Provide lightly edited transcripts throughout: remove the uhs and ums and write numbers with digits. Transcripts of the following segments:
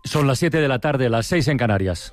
Son las 7 de la tarde, las 6 en Canarias.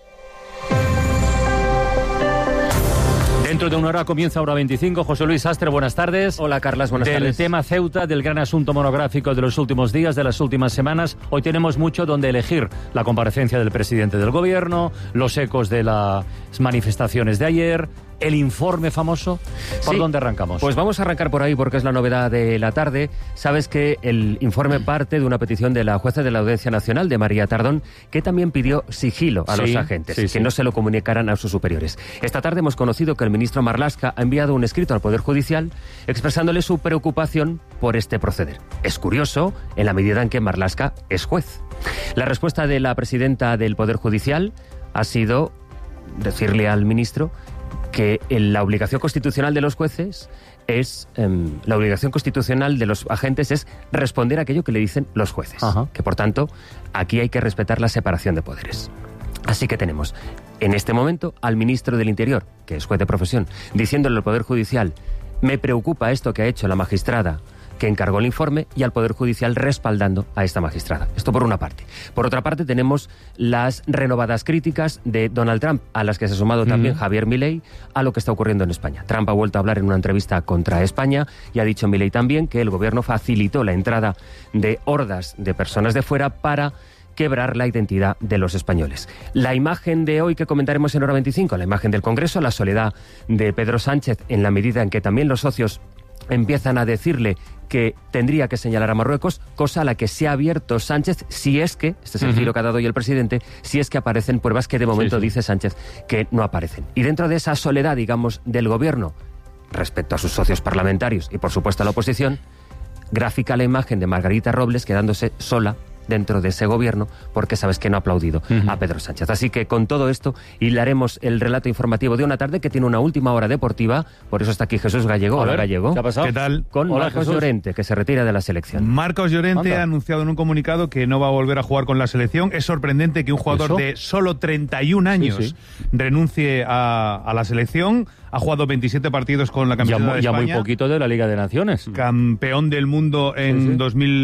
Dentro de una hora comienza Hora 25. José Luis Sastre, buenas tardes. Hola, Carlas, buenas tardes. Del tema Ceuta, del gran asunto monográfico de los últimos días, de las últimas semanas, hoy tenemos mucho donde elegir. La comparecencia del presidente del gobierno, los ecos de las manifestaciones de ayer, el informe famoso. ¿Por dónde arrancamos? Pues vamos a arrancar por ahí porque es la novedad de la tarde. Sabes que el informe parte de una petición de la jueza de la Audiencia Nacional, de María Tardón, que también pidió sigilo a los agentes, que no se lo comunicaran a sus superiores. Esta tarde hemos conocido que el ministro Marlaska ha enviado un escrito al Poder Judicial expresándole su preocupación por este proceder. Es curioso en la medida en que Marlaska es juez. La respuesta de la presidenta del Poder Judicial ha sido decirle al ministro que la obligación constitucional de los jueces es, la obligación constitucional de los agentes es responder a aquello que le dicen los jueces. Ajá. Que por tanto, aquí hay que respetar la separación de poderes. Así que tenemos, en este momento, al ministro del Interior, que es juez de profesión, diciéndole al Poder Judicial, me preocupa esto que ha hecho la magistrada que encargó el informe, y al Poder Judicial respaldando a esta magistrada. Esto por una parte. Por otra parte, tenemos las renovadas críticas de Donald Trump, a las que se ha sumado también Javier Milei, a lo que está ocurriendo en España. Trump ha vuelto a hablar en una entrevista contra España y ha dicho Milei también que el gobierno facilitó la entrada de hordas de personas de fuera para quebrar la identidad de los españoles. La imagen de hoy que comentaremos en Hora 25, la imagen del Congreso, la soledad de Pedro Sánchez, en la medida en que también los socios empiezan a decirle que tendría que señalar a Marruecos, cosa a la que se ha abierto Sánchez, si es que, este es el giro que ha dado hoy el presidente, si es que aparecen pruebas que de momento dice Sánchez que no aparecen. Y dentro de esa soledad, digamos, del gobierno, respecto a sus socios parlamentarios y por supuesto a la oposición, gráfica la imagen de Margarita Robles quedándose sola dentro de ese gobierno, porque sabes que no ha aplaudido a Pedro Sánchez. Así que con todo esto hilaremos el relato informativo de una tarde que tiene una última hora deportiva, por eso está aquí Jesús Gallego. Hola, Gallego. ¿Qué ha pasado? ¿Qué tal? Con Marcos Llorente, que se retira de la selección. Marcos Llorente ha anunciado en un comunicado que no va a volver a jugar con la selección. Es sorprendente que un jugador de solo 31 años renuncie a la selección. Ha jugado 27 partidos con la camiseta de España. Ya muy poquito de la Liga de Naciones. Campeón del mundo en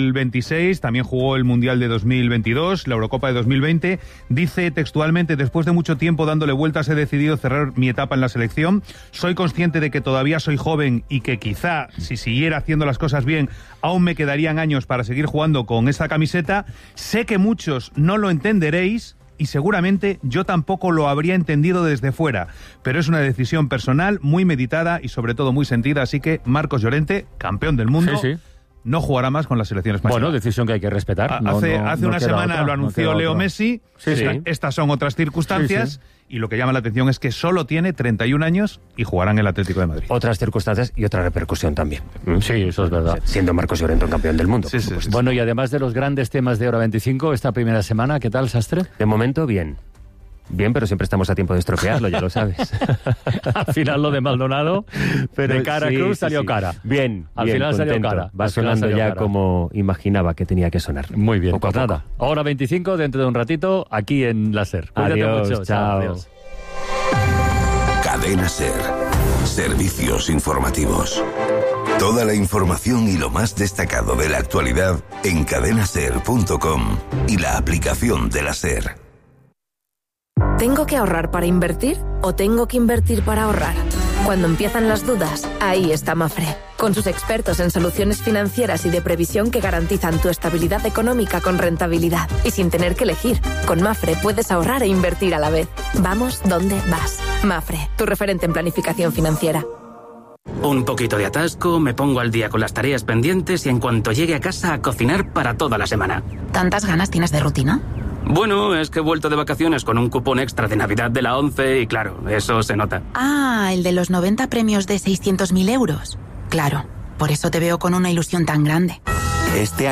2026, también jugó el Mundial de 2022, la Eurocopa de 2020. Dice textualmente, después de mucho tiempo dándole vueltas he decidido cerrar mi etapa en la selección. Soy consciente de que todavía soy joven y que quizá, si siguiera haciendo las cosas bien, aún me quedarían años para seguir jugando con esta camiseta. Sé que muchos no lo entenderéis, y seguramente yo tampoco lo habría entendido desde fuera, pero es una decisión personal, muy meditada y sobre todo muy sentida, así que Marcos Llorente, campeón del mundo, no jugará más con la selección española. Bueno, decisión que hay que respetar. Hace una semana lo anunció Leo Messi, estas son otras circunstancias, y lo que llama la atención es que solo tiene 31 años y jugará en el Atlético de Madrid. Otras circunstancias y otra repercusión también. Sí, eso es verdad. Siendo Marcos Llorente un campeón del mundo. Bueno, y además de los grandes temas de Hora 25, esta primera semana, ¿qué tal, Sastre? De momento, bien. Bien, pero siempre estamos a tiempo de estropearlo, ya lo sabes. Al final lo de Maldonado, pero de cara Cruz salió cara. Bien, al final contento. Salió cara. Va sonando ya como imaginaba que tenía que sonar. Muy bien, poco pues nada. Hora 25, dentro de un ratito, aquí en la SER. Cuídate mucho. Chao. Adiós. Cadena SER. Servicios informativos. Toda la información y lo más destacado de la actualidad en cadenaser.com y la aplicación de la SER. ¿Tengo que ahorrar para invertir o tengo que invertir para ahorrar? Cuando empiezan las dudas, ahí está Mafre, con sus expertos en soluciones financieras y de previsión que garantizan tu estabilidad económica con rentabilidad. Y sin tener que elegir, con Mafre puedes ahorrar e invertir a la vez. Vamos donde vas. Mafre, tu referente en planificación financiera. Un poquito de atasco, me pongo al día con las tareas pendientes y en cuanto llegue a casa a cocinar para toda la semana. ¿Tantas ganas tienes de rutina? Bueno, es que he vuelto de vacaciones con un cupón extra de Navidad de la 11 y claro, eso se nota. Ah, el de los 90 premios de 600.000 euros. Claro, por eso te veo con una ilusión tan grande. Este